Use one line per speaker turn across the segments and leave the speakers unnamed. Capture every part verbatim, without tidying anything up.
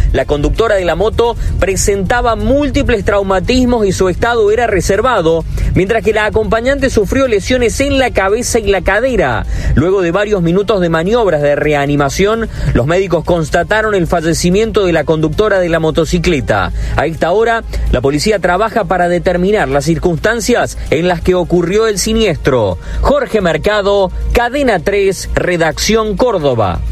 La conductora de la moto presentaba múltiples traumatismos y su estado era reservado, mientras que la acompañante sufrió lesiones en la cabeza y la cadera. Luego de varios minutos de maniobras de reanimación, los médicos constataron el fallecimiento de la conductora de la motocicleta. A esta hora, la policía trabaja para determinar las circunstancias en las que ocurrió el siniestro. Jorge Mercado, Cadena tres, Redacción Córdoba.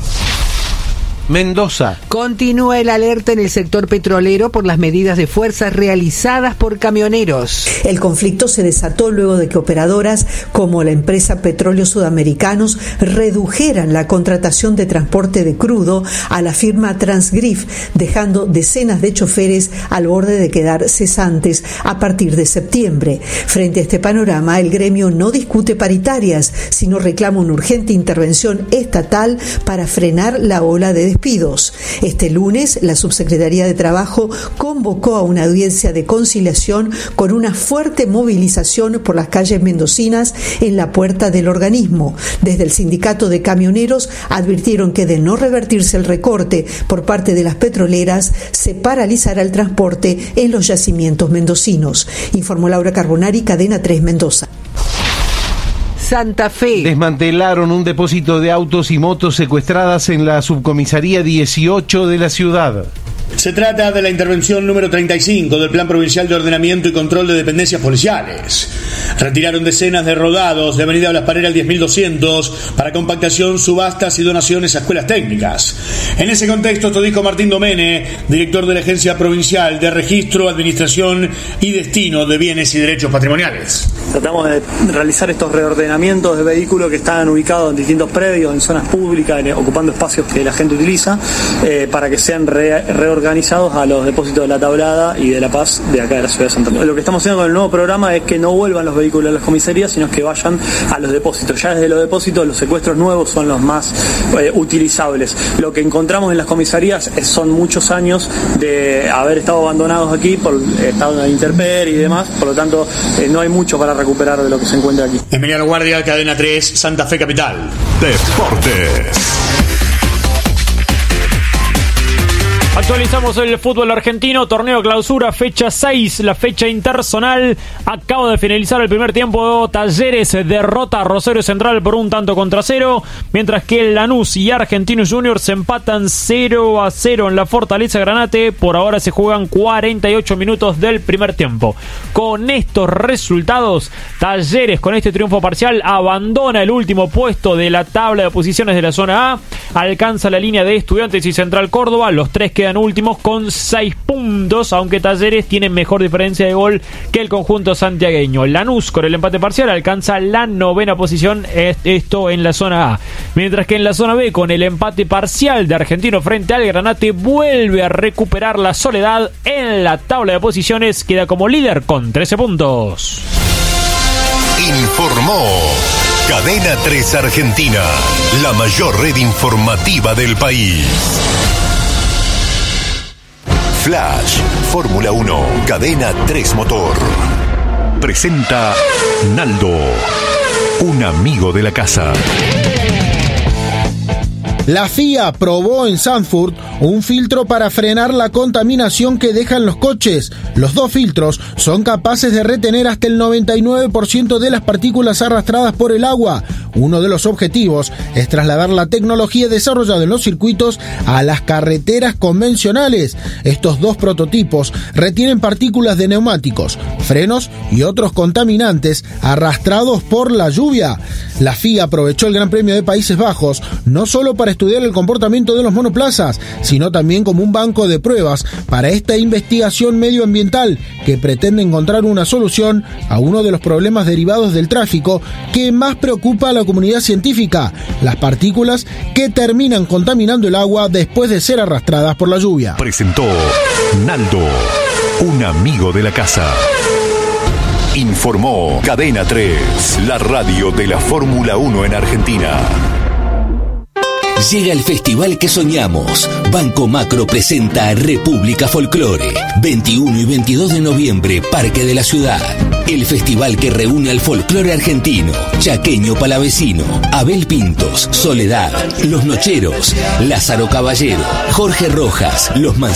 Mendoza.
Continúa el alerta en el sector petrolero por las medidas de fuerza realizadas por camioneros.
El conflicto se desató luego de que operadoras como la empresa Petróleos Sudamericanos redujeran la contratación de transporte de crudo a la firma Transgrif, dejando decenas de choferes al borde de quedar cesantes a partir de septiembre. Frente a este panorama, el gremio no discute paritarias, sino reclama una urgente intervención estatal para frenar la ola de despidos. Este lunes, la Subsecretaría de Trabajo convocó a una audiencia de conciliación con una fuerte movilización por las calles mendocinas en la puerta del organismo. Desde el sindicato de camioneros advirtieron que de no revertirse el recorte por parte de las petroleras, se paralizará el transporte en los yacimientos mendocinos. Informó Laura Carbonari, Cadena tres, Mendoza.
Santa Fe.
Desmantelaron un depósito de autos y motos secuestradas en la subcomisaría dieciocho de la ciudad.
Se trata de la intervención número treinta y cinco del Plan Provincial de Ordenamiento y Control de Dependencias Policiales. Retiraron decenas de rodados de Avenida Blas Parera al diez mil doscientos para compactación, subastas y donaciones a escuelas técnicas. En ese contexto, esto dijo Martín Domene, director de la Agencia Provincial de Registro, Administración y Destino de Bienes y Derechos Patrimoniales.
Tratamos de realizar estos reordenamientos de vehículos que están ubicados en distintos predios, en zonas públicas, ocupando espacios que la gente utiliza, eh, para que sean re- reorganizados a los depósitos de La Tablada y de La Paz de acá de la ciudad de Santa Fe. Lo que estamos haciendo con el nuevo programa es que no vuelvan los vehículos a las comisarías, sino que vayan a los depósitos. Ya desde los depósitos, los secuestros nuevos son los más eh, utilizables. Lo que encontramos en las comisarías es, son muchos años de haber estado abandonados aquí por estado de intemperie y demás, por lo tanto eh, no hay mucho para recuperar de lo que se encuentra aquí.
Emiliano Guardia, Cadena tres, Santa Fe Capital.
Deportes.
Actualizamos el fútbol argentino, torneo clausura, fecha seis, la fecha interzonal. Acaba de finalizar el primer tiempo. Talleres derrota a Rosario Central por un tanto contra cero, mientras que Lanús y Argentinos Juniors se empatan cero a cero en la Fortaleza Granate. Por ahora se juegan cuarenta y ocho minutos del primer tiempo. Con estos resultados, Talleres, con este triunfo parcial, abandona el último puesto de la tabla de posiciones de la zona A, alcanza la línea de Estudiantes y Central Córdoba. Los tres quedan últimos con seis puntos, aunque Talleres tiene mejor diferencia de gol que el conjunto santiagueño. Lanús, con el empate parcial, alcanza la novena posición, esto en la zona A, mientras que en la zona B, con el empate parcial de Argentino frente al Granate, vuelve a recuperar la soledad en la tabla de posiciones, queda como líder con trece puntos.
Informó Cadena tres Argentina, la mayor red informativa del país. Flash, Fórmula uno, Cadena tres Motor. Presenta Naldo, un amigo de la casa.
La F I A probó en Zandvoort un filtro para frenar la contaminación que dejan los coches. Los dos filtros son capaces de retener hasta el noventa y nueve por ciento de las partículas arrastradas por el agua. Uno de los objetivos es trasladar la tecnología desarrollada en los circuitos a las carreteras convencionales. Estos dos prototipos retienen partículas de neumáticos, frenos y otros contaminantes arrastrados por la lluvia. La F I A aprovechó el Gran Premio de Países Bajos no solo para estudiar el comportamiento de los monoplazas, sino también como un banco de pruebas para esta investigación medioambiental que pretende encontrar una solución a uno de los problemas derivados del tráfico que más preocupa a la comunidad científica: las partículas que terminan contaminando el agua después de ser arrastradas por la lluvia.
Presentó Naldo, un amigo de la casa. Informó Cadena tres, la radio de la Fórmula uno en Argentina.
Llega el festival que soñamos. Banco Macro presenta República Folclore. veintiuno y veintidós de noviembre, Parque de la Ciudad. El festival que reúne al folclore argentino, chaqueño palavecino, Abel Pintos, Soledad, Los Nocheros, Lázaro Caballero, Jorge Rojas, Los Manzanos.